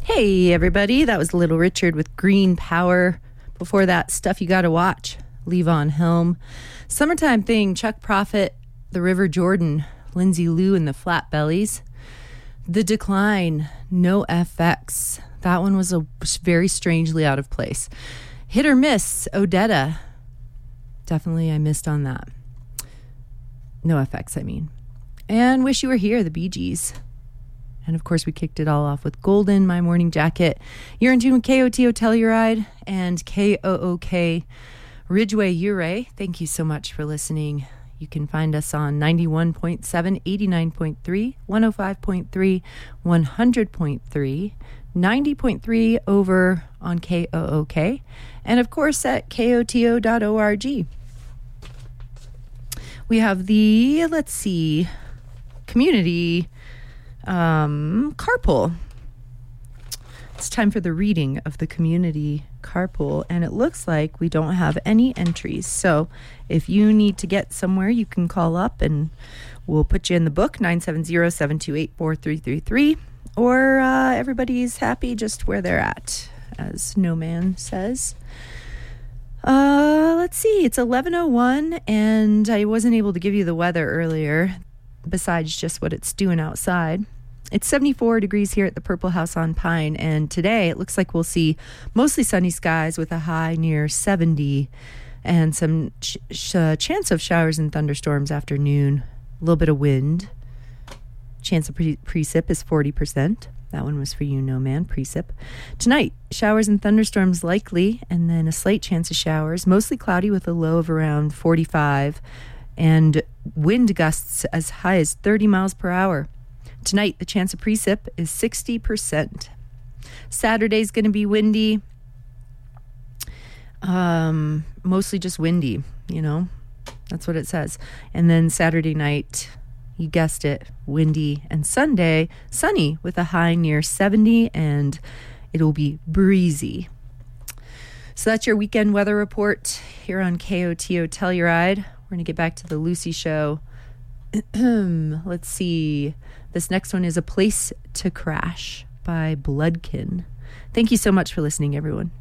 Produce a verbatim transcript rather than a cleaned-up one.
Hey, everybody. That was Little Richard with Green Power. Before that, Stuff You Gotta Watch, Levon Helm. Summertime Thing, Chuck Prophet, The River Jordan, Lindsay Lou and the Flat Bellies. The Decline, No F X. That one was a very strangely out of place. Hit or Miss, Odetta. Definitely I missed on that. No F X, I mean. And Wish You Were Here, the Bee Gees. And of course, we kicked it all off with Golden, My Morning Jacket. You're in tune with K O T O Telluride and K O O K Ridgeway Ouray. Thank you so much for listening. You can find us on ninety-one point seven, eighty-nine point three, one oh five point three, one hundred point three, ninety point three over on K O O K, and of course at K O T O dot org. We have the, let's see, community um, carpool. It's time for the reading of the community carpool, and it looks like we don't have any entries. So if you need to get somewhere, you can call up and we'll put you in the book, nine seven zero, seven two eight, four three three three. Or uh, everybody's happy just where they're at, as No Man says. Uh, let's see, it's eleven oh one, and I wasn't able to give you the weather earlier, besides just what it's doing outside. It's seventy-four degrees here at the Purple House on Pine, and today it looks like we'll see mostly sunny skies with a high near seventy and some ch- ch- chance of showers and thunderstorms afternoon. A little bit of wind. Chance of pre- precip is forty percent. That one was for you, No Man, precip. Tonight, showers and thunderstorms likely, and then a slight chance of showers. Mostly cloudy with a low of around forty-five, and wind gusts as high as thirty miles per hour. Tonight, the chance of precip is sixty percent. Saturday's going to be windy. Um, mostly just windy, you know. That's what it says. And then Saturday night, you guessed it, windy. And Sunday, sunny with a high near seventy, and it'll be breezy. So that's your weekend weather report here on K O T O Telluride. We're going to get back to the Lucy Show. Let's see. This next one is A Place to Crash by Bloodkin. Thank you so much for listening, everyone.